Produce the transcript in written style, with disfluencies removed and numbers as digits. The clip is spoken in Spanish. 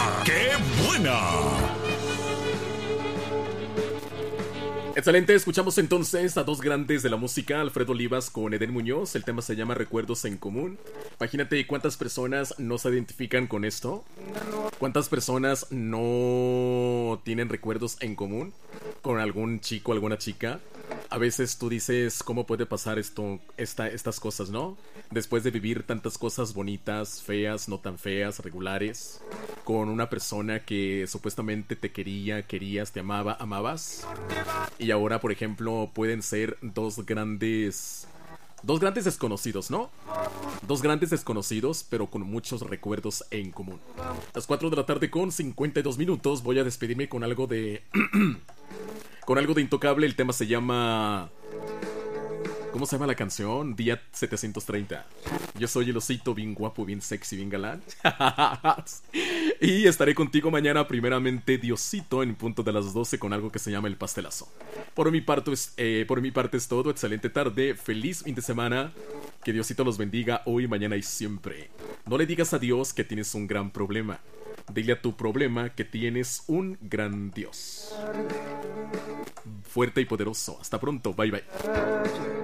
¡Qué buena! Excelente, escuchamos entonces a dos grandes de la música, Alfredo Olivas con Eden Muñoz. El tema se llama Recuerdos en Común. Imagínate cuántas personas no se identifican con esto. ¿Cuántas personas no tienen recuerdos en común con algún chico, alguna chica? A veces tú dices, ¿cómo puede pasar estas cosas, no? Después de vivir tantas cosas bonitas, feas, no tan feas, regulares, con una persona que supuestamente te querías, te amabas. Y ahora, por ejemplo, pueden ser dos grandes desconocidos, ¿no? Dos grandes desconocidos, pero con muchos recuerdos en común. Las 4 de la tarde con 52 minutos. Voy a despedirme con algo de... con algo de Intocable. El tema se llama... ¿Cómo se llama la canción? Día 730. Yo soy el osito, bien guapo, bien sexy, bien galán. Y estaré contigo mañana, primeramente Diosito, en punto de las 12 con algo que se llama El Pastelazo. Por mi parte es todo. Excelente tarde, feliz fin de semana. Que Diosito los bendiga hoy, mañana y siempre. No le digas a Dios que tienes un gran problema. Dile a tu problema que tienes un gran Dios. Fuerte y poderoso. Hasta pronto. Bye bye.